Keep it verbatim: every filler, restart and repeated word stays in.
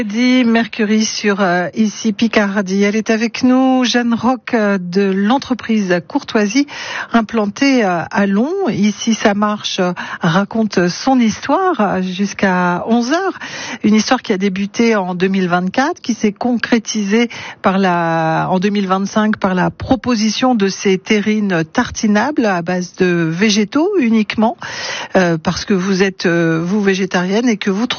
Dit Mercury sur euh, ici Picardie. Elle est avec nous, Jeanne Roch euh, de l'entreprise Courtoisie implantée euh, à Long. Ici ça marche, euh, raconte son histoire euh, jusqu'à onze heures. Une histoire qui a débuté en deux mille vingt-quatre, qui s'est concrétisée par la, en deux mille vingt-cinq par la proposition de ces terrines tartinables à base de végétaux uniquement, euh, parce que vous êtes euh, vous végétarienne et que vous